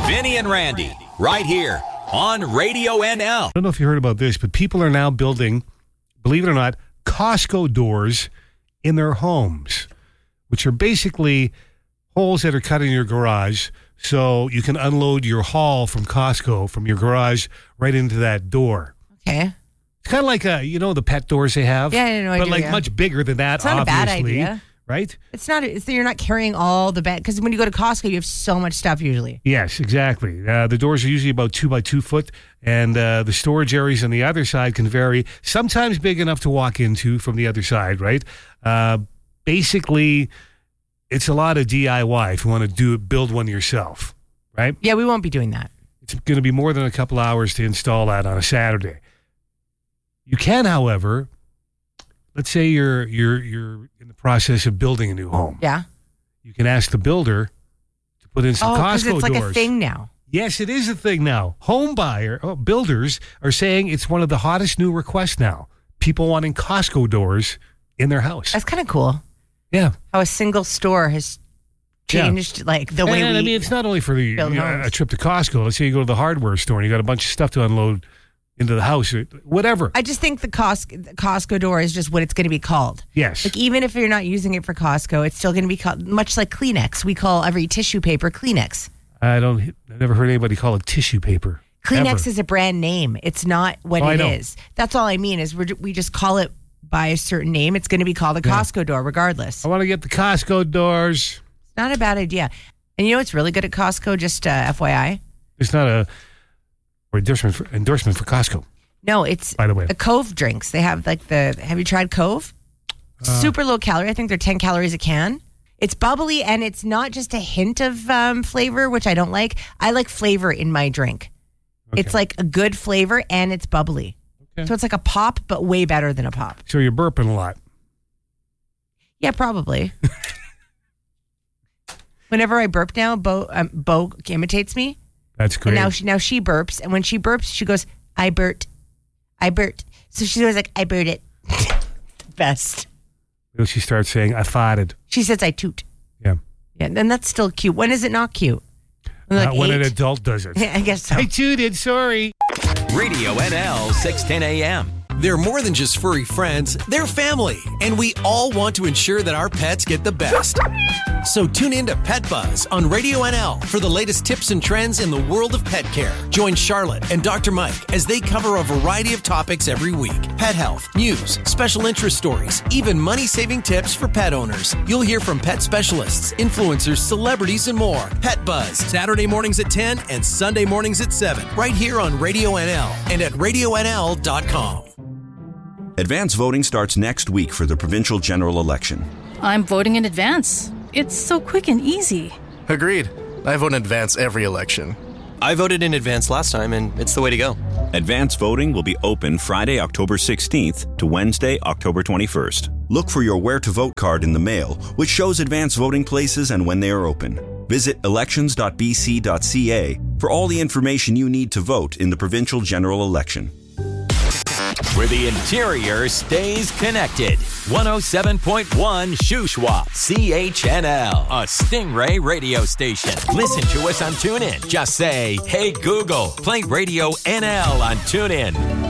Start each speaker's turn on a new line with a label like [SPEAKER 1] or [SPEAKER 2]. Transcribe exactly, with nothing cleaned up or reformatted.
[SPEAKER 1] Vinny and Randy, right here on Radio N L.
[SPEAKER 2] I don't know if you heard about this, but people are now building, believe it or not, Costco doors in their homes, which are basically holes that are cut in your garage so you can unload your haul from Costco from your garage right into that door.
[SPEAKER 3] Okay.
[SPEAKER 2] It's kind of like, a, you know, the pet doors they have?
[SPEAKER 3] Yeah, I know.
[SPEAKER 2] But
[SPEAKER 3] I do,
[SPEAKER 2] like
[SPEAKER 3] yeah.
[SPEAKER 2] much bigger than that,
[SPEAKER 3] It's not
[SPEAKER 2] obviously.
[SPEAKER 3] a bad idea.
[SPEAKER 2] Right?
[SPEAKER 3] It's not, it's, you're not carrying all the bed, because when you go to Costco, you have so much stuff usually.
[SPEAKER 2] Yes, exactly. Uh, the doors are usually about two by two foot, and uh, the storage areas on the other side can vary, sometimes big enough to walk into from the other side, right? Uh, basically, it's a lot of D I Y if you want to do build one yourself, right?
[SPEAKER 3] Yeah, we won't be doing that.
[SPEAKER 2] It's going to be more than a couple hours to install that on a Saturday. You can, however, let's say you're you're you're in the process of building a new home.
[SPEAKER 3] Yeah.
[SPEAKER 2] You can ask the builder to put in some
[SPEAKER 3] Oh, because
[SPEAKER 2] Costco
[SPEAKER 3] it's like
[SPEAKER 2] doors.
[SPEAKER 3] a thing now.
[SPEAKER 2] Yes, it is a thing now. Home buyer oh, builders are saying it's one of the hottest new requests now. People wanting Costco doors in their house.
[SPEAKER 3] That's kind of cool.
[SPEAKER 2] Yeah.
[SPEAKER 3] How a single store has changed, yeah. like the way
[SPEAKER 2] and,
[SPEAKER 3] we
[SPEAKER 2] I mean, it's not only for the, you know, a trip to Costco. Let's say you go to the hardware store and you got a bunch of stuff to unload into the house, or whatever.
[SPEAKER 3] I just think the Costco, the Costco door is just what it's going to be called.
[SPEAKER 2] Yes.
[SPEAKER 3] Like, even if you're not using it for Costco, it's still going to be called, much like Kleenex. We call every tissue paper Kleenex.
[SPEAKER 2] I don't, I never heard anybody call it tissue paper.
[SPEAKER 3] Kleenex
[SPEAKER 2] ever.
[SPEAKER 3] is a brand name. It's not what
[SPEAKER 2] oh,
[SPEAKER 3] it is. That's all I mean is we're, we just call it by a certain name. It's going to be called a Costco yeah. door regardless.
[SPEAKER 2] I want to get the Costco doors.
[SPEAKER 3] It's not a bad idea. And you know what's really good at Costco, just uh, F Y I?
[SPEAKER 2] It's not a or endorsement for, endorsement for Costco.
[SPEAKER 3] No, it's
[SPEAKER 2] by the way.
[SPEAKER 3] a Cove drinks. They have like the, have you tried Cove? Uh, Super low calorie. I think they're ten calories a can. It's bubbly and it's not just a hint of um, flavor, which I don't like. I like flavor in my drink. Okay. It's like a good flavor and it's bubbly. Okay. So it's like a pop, but way better than a pop.
[SPEAKER 2] So you're burping a lot.
[SPEAKER 3] Yeah, probably. Whenever I burp now, Bo, um, Bo imitates me.
[SPEAKER 2] That's great.
[SPEAKER 3] And now she, now she burps. And when she burps, she goes, I burped. I burped. So she's always like, I burped it. The best.
[SPEAKER 2] Then she starts saying, I farted.
[SPEAKER 3] She says, I toot.
[SPEAKER 2] Yeah.
[SPEAKER 3] Yeah, and that's still cute. When is it not cute?
[SPEAKER 2] When, like when an adult does it.
[SPEAKER 3] Yeah, I guess so.
[SPEAKER 2] I tooted, sorry.
[SPEAKER 1] Radio N L, six ten a.m.
[SPEAKER 4] They're more than just furry friends, they're family, and we all want to ensure that our pets get the best. So tune in to Pet Buzz on Radio N L for the latest tips and trends in the world of pet care. Join Charlotte and Doctor Mike as they cover a variety of topics every week. Pet health, news, special interest stories, even money-saving tips for pet owners. You'll hear from pet specialists, influencers, celebrities, and more. Pet Buzz, Saturday mornings at ten and Sunday mornings at seven, right here on Radio N L and at radio n l dot com.
[SPEAKER 5] Advance voting starts next week for the provincial general election.
[SPEAKER 6] I'm voting in advance. It's so quick and easy.
[SPEAKER 7] Agreed. I vote in advance every election.
[SPEAKER 8] I voted in advance last time, and it's the way to go.
[SPEAKER 5] Advance voting will be open Friday, October sixteenth to Wednesday, October twenty-first. Look for your Where to Vote card in the mail, which shows advance voting places and when they are open. Visit elections dot b c dot c a for all the information you need to vote in the provincial general election.
[SPEAKER 1] Where the interior stays connected. one oh seven point one Shuswap, C H N L, a Stingray radio station. Listen to us on TuneIn. Just say, hey Google, play Radio N L on TuneIn.